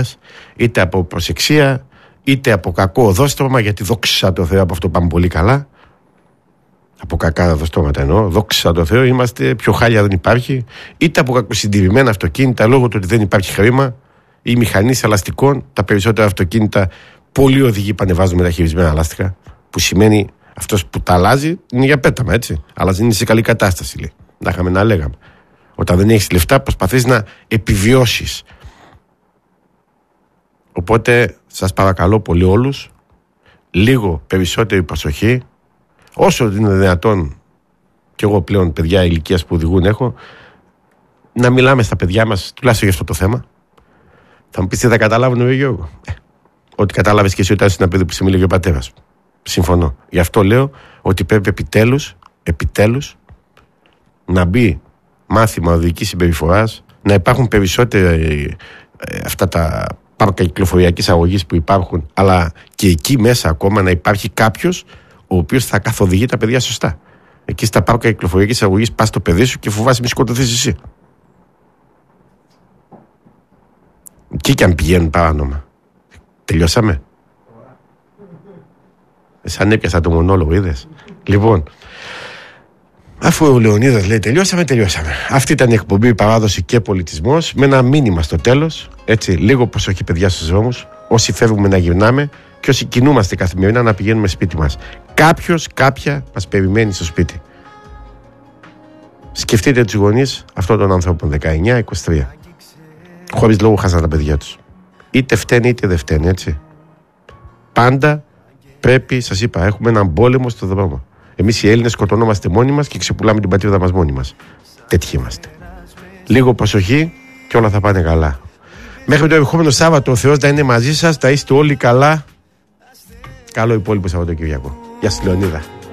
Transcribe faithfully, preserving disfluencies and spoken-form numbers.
είτε από προσεξία, είτε από κακό οδόστρωμα, γιατί δόξα τω Θεώ από αυτό πάμε πολύ καλά. Από κακά οδοστρώματα εννοώ, δόξα τω Θεώ, είμαστε, πιο χάλια δεν υπάρχει. Είτε από κακοσυντηρημένα αυτοκίνητα λόγω του ότι δεν υπάρχει χρήμα, ή μηχανής ελαστικών. Τα περισσότερα αυτοκίνητα, πολλοί οδηγοί πανεβάζουν μεταχειρισμένα λάστιχα, που σημαίνει αυτός που τα αλλάζει είναι για πέταμα, έτσι. Αλλά δεν είναι σε καλή κατάσταση, λέει. Να είχαμε να λέγαμε. Όταν δεν έχεις λεφτά, προσπαθείς να επιβιώσεις. Οπότε σας παρακαλώ πολύ όλους, λίγο περισσότερη προσοχή, όσο είναι δυνατόν, και εγώ πλέον παιδιά ηλικίας που οδηγούν έχω, να μιλάμε στα παιδιά μας τουλάχιστον για αυτό το θέμα. Θα μου πεις τι θα καταλάβουν, ρε Γιώργο. Ε, ότι κατάλαβες και εσύ όταν είσαι ένα παιδί που σε μίλησε ο πατέρας. Συμφωνώ. Γι' αυτό λέω ότι πρέπει επιτέλους, επιτέλους να μπει μάθημα οδικής συμπεριφοράς, να υπάρχουν περισσότερα ε, ε, αυτά τα πάρκα κυκλοφοριακής αγωγής που υπάρχουν, αλλά και εκεί μέσα ακόμα να υπάρχει κάποιος ο οποίος θα καθοδηγεί τα παιδιά σωστά. Εκεί στα πάρκα κυκλοφοριακής αγωγής πας το παιδί σου και φοβάσαι μη σκοτωθείς εσύ. Εκεί κι αν πηγαίνουν παράνομα. Τελειώσαμε. Σαν έπιασα το μονόλογο, είδες. Λοιπόν, αφού ο Λεωνίδας λέει τελειώσαμε, τελειώσαμε. Αυτή ήταν η εκπομπή Παράδοση και Πολιτισμός, με ένα μήνυμα στο τέλος. Έτσι, λίγο προσοχή παιδιά στους δρόμους. Όσοι φεύγουμε να γυρνάμε και όσοι κινούμαστε καθημερινά να πηγαίνουμε σπίτι μας. Κάποιος, κάποια μας περιμένει στο σπίτι. Σκεφτείτε τους γονείς αυτών των ανθρώπων δεκαεννιά είκοσι τρία. Χωρίς λόγο χάσαν τα παιδιά τους. Είτε φταίνε είτε δεν φταίνε, έτσι. Πάντα πρέπει, σας είπα, έχουμε έναν πόλεμο στο δρόμο. Εμείς οι Έλληνες σκοτωνόμαστε μόνοι μας και ξεπουλάμε την πατρίδα μας μόνοι μας. Τέτοιοι είμαστε. Λίγο προσοχή και όλα θα πάνε καλά. Μέχρι το επόμενο Σάββατο ο Θεός να είναι μαζί σας. Θα είστε όλοι καλά. Καλό υπόλοιπο Σαββατοκυριακό. Γεια σας, Λεωνίδα.